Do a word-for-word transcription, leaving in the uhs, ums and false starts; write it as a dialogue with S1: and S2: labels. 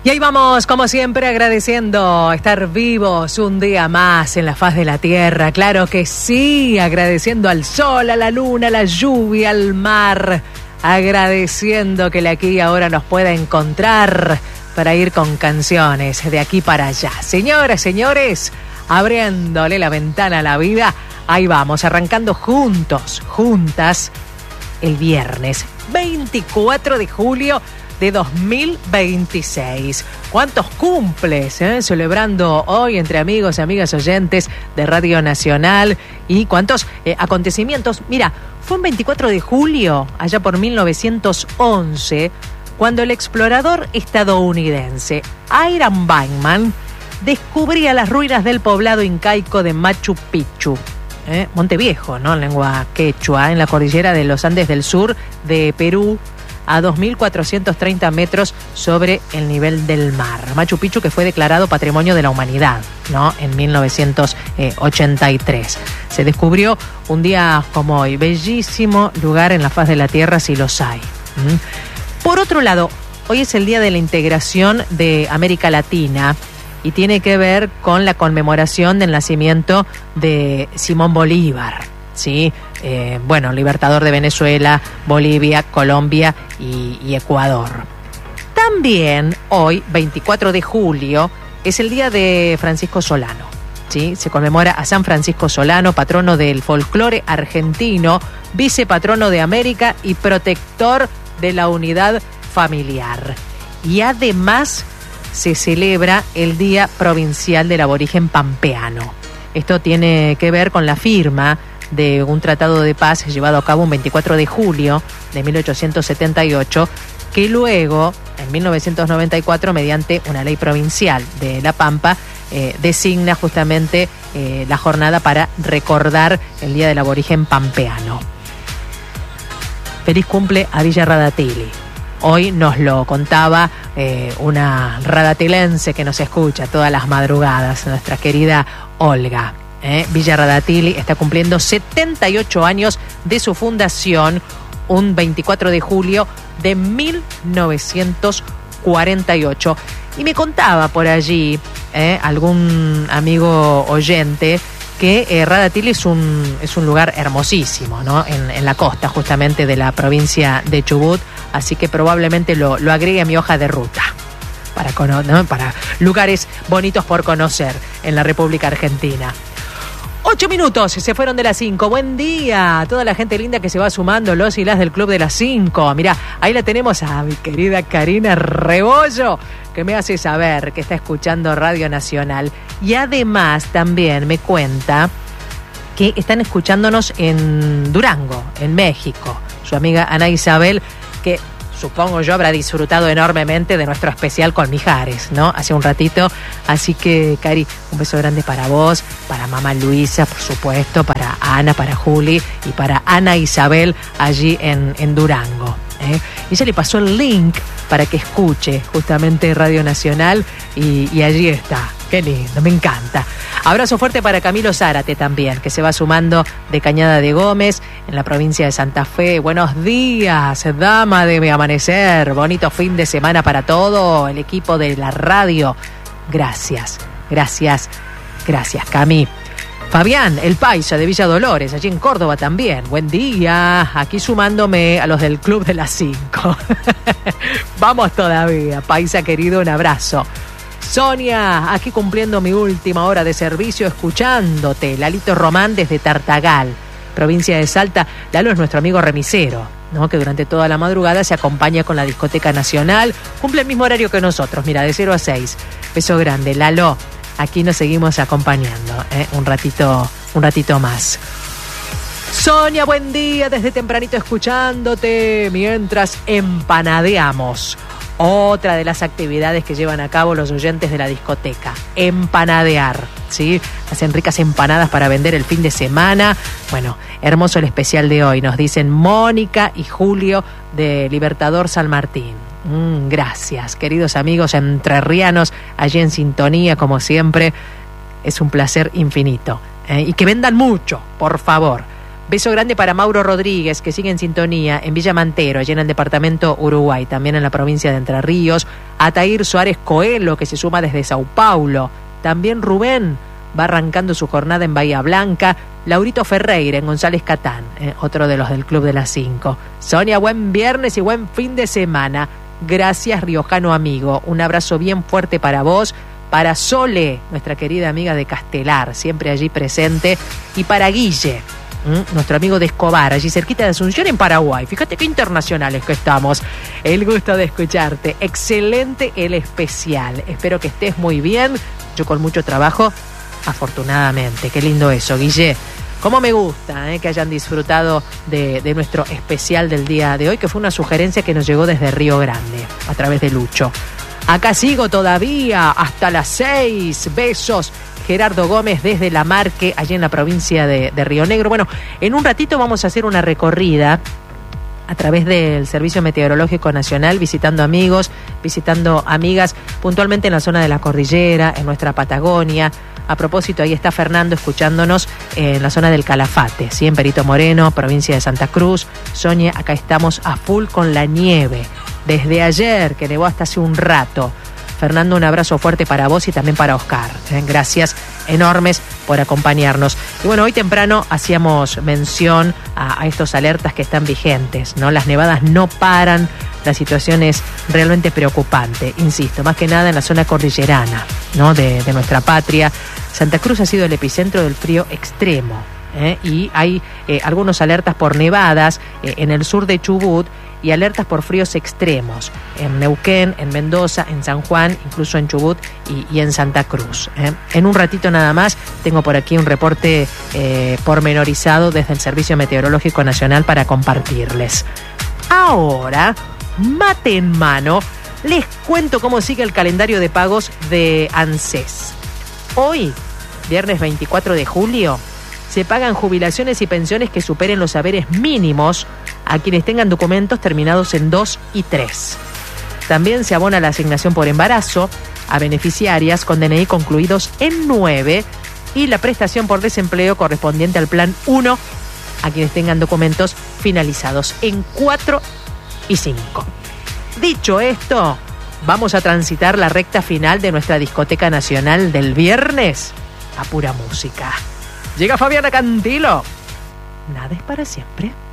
S1: Y ahí vamos, como siempre, agradeciendo estar vivos un día más en la faz de la tierra. Claro que sí, agradeciendo al sol, a la luna, a la lluvia, al mar. Agradeciendo que el aquí y ahora nos pueda encontrar para ir con canciones de aquí para allá. Señoras, señores, abriéndole la ventana a la vida. Ahí vamos, arrancando juntos, juntas, el viernes veinticuatro de julio de dos mil veintiséis. ¿Cuántos cumples? Eh? Celebrando hoy entre amigos y amigas oyentes de Radio Nacional. Y cuántos eh, acontecimientos. Mira, fue un veinticuatro de julio, allá por mil novecientos once, cuando el explorador estadounidense Hiram Bachman descubría las ruinas del poblado incaico de Machu Picchu. Eh, Monte Viejo, ¿no? En lengua quechua, en la cordillera de los Andes del sur de Perú, a dos mil cuatrocientos treinta metros sobre el nivel del mar. Machu Picchu, que fue declarado Patrimonio de la Humanidad, ¿no? En mil novecientos ochenta y tres. Se descubrió un día como hoy. Bellísimo lugar en la faz de la tierra, si los hay. ¿Mm? Por otro lado, hoy es el Día de la Integración de América Latina y tiene que ver con la conmemoración del nacimiento de Simón Bolívar, ¿sí? Eh, bueno, libertador de Venezuela, Bolivia, Colombia y, y Ecuador. También hoy, veinticuatro de julio, es el día de Francisco Solano, ¿sí? Se conmemora a San Francisco Solano, patrono del folclore argentino, vicepatrono de América y protector de la unidad familiar. Y además se celebra el Día Provincial del Aborigen Pampeano. Esto tiene que ver con la firma de un tratado de paz llevado a cabo un veinticuatro de julio de mil ochocientos setenta y ocho, que luego, en mil novecientos noventa y cuatro, mediante una ley provincial de La Pampa, eh, designa justamente eh, la jornada para recordar el Día del Aborigen Pampeano. Feliz cumple a Villa Radatili. Hoy nos lo contaba eh, una radatilense que nos escucha todas las madrugadas, nuestra querida Olga. Eh, Villa Radatili está cumpliendo setenta y ocho años de su fundación, un veinticuatro de julio de mil novecientos cuarenta y ocho. Y me contaba por allí eh, algún amigo oyente que eh, Radatili es un, es un lugar hermosísimo, ¿no? En, en la costa justamente de la provincia de Chubut, así que probablemente lo, lo agregue a mi hoja de ruta para, cono- ¿no? para lugares bonitos por conocer en la República Argentina. Ocho minutos, se fueron de las cinco. Buen día a toda la gente linda que se va sumando, los y las del Club de las cinco. Mirá, ahí la tenemos a mi querida Karina Rebollo, que me hace saber que está escuchando Radio Nacional. Y además también me cuenta que están escuchándonos en Durango, en México. Su amiga Ana Isabel, que supongo yo habrá disfrutado enormemente de nuestro especial con Mijares, ¿no? Hace un ratito. Así que, Cari, un beso grande para vos, para mamá Luisa, por supuesto, para Ana, para Juli y para Ana Isabel allí en, en Durango. ¿eh? Y ella le pasó el link para que escuche justamente Radio Nacional y, y allí está. Qué lindo, me encanta. Abrazo fuerte para Camilo Zárate también, que se va sumando de Cañada de Gómez, en la provincia de Santa Fe. Buenos días, dama de mi amanecer. Bonito fin de semana para todo el equipo de la radio. Gracias, gracias, gracias, Cami. Fabián, el paisa de Villa Dolores, allí en Córdoba también. Buen día, aquí sumándome a los del Club de las cinco. Vamos todavía, paisa querido, un abrazo. Sonia, aquí cumpliendo mi última hora de servicio, escuchándote. Lalito Román desde Tartagal, provincia de Salta. Lalo es nuestro amigo remisero, ¿no? Que durante toda la madrugada se acompaña con la Discoteca Nacional. Cumple el mismo horario que nosotros, mira, de cero a seis. Beso grande, Lalo. Aquí nos seguimos acompañando, ¿eh? un ratito, un ratito más. Sonia, buen día, desde tempranito escuchándote mientras empanadeamos. Otra de las actividades que llevan a cabo los oyentes de la discoteca, empanadear, ¿sí? Hacen ricas empanadas para vender el fin de semana. Bueno, hermoso el especial de hoy, nos dicen Mónica y Julio de Libertador San Martín. Mm, gracias, queridos amigos entrerrianos, allí en sintonía, como siempre. Es un placer infinito. ¿eh? Y que vendan mucho, por favor. Beso grande para Mauro Rodríguez, que sigue en sintonía en Villa Mantero, allí en el departamento Uruguay, también en la provincia de Entre Ríos. Atair Suárez Coelho, que se suma desde Sao Paulo. También Rubén va arrancando su jornada en Bahía Blanca. Laurito Ferreira en González Catán, eh, otro de los del Club de las Cinco. Sonia, buen viernes y buen fin de semana. Gracias, riojano amigo. Un abrazo bien fuerte para vos, para Sole, nuestra querida amiga de Castelar, siempre allí presente, y para Guille, ¿m? nuestro amigo de Escobar, allí cerquita de Asunción en Paraguay. Fíjate qué internacionales que estamos. El gusto de escucharte. Excelente el especial. Espero que estés muy bien. Yo con mucho trabajo, afortunadamente. Qué lindo eso, Guille. Cómo me gusta eh, que hayan disfrutado de, de nuestro especial del día de hoy, que fue una sugerencia que nos llegó desde Río Grande, a través de Lucho. Acá sigo todavía hasta las seis. Besos. Gerardo Gómez desde La Marque, allí en la provincia de, de Río Negro. Bueno, en un ratito vamos a hacer una recorrida a través del Servicio Meteorológico Nacional, visitando amigos, visitando amigas, puntualmente en la zona de la cordillera, en nuestra Patagonia. A propósito, ahí está Fernando escuchándonos en la zona del Calafate, ¿sí? En Perito Moreno, provincia de Santa Cruz. Sonia, acá estamos a full con la nieve. Desde ayer, que nevó hasta hace un rato. Fernando, un abrazo fuerte para vos y también para Oscar. ¿eh? Gracias enormes por acompañarnos. Y bueno, hoy temprano hacíamos mención a, a estos alertas que están vigentes, ¿no? Las nevadas no paran, la situación es realmente preocupante, insisto, más que nada en la zona cordillerana, ¿no? de, de nuestra patria. Santa Cruz ha sido el epicentro del frío extremo, ¿eh? y hay eh, algunos alertas por nevadas eh, en el sur de Chubut, y alertas por fríos extremos en Neuquén, en Mendoza, en San Juan, incluso en Chubut y, y en Santa Cruz. ¿eh? En un ratito nada más tengo por aquí un reporte eh, pormenorizado desde el Servicio Meteorológico Nacional para compartirles. Ahora, mate en mano, les cuento cómo sigue el calendario de pagos de ANSES. Hoy, viernes veinticuatro de julio, se pagan jubilaciones y pensiones que superen los haberes mínimos a quienes tengan documentos terminados en dos y tres. También se abona la asignación por embarazo a beneficiarias con D N I concluidos en nueve y la prestación por desempleo correspondiente al plan uno a quienes tengan documentos finalizados en cuatro y cinco. Dicho esto, vamos a transitar la recta final de nuestra discoteca nacional del viernes a pura música. Llega Fabiana Cantilo. Nada es para siempre.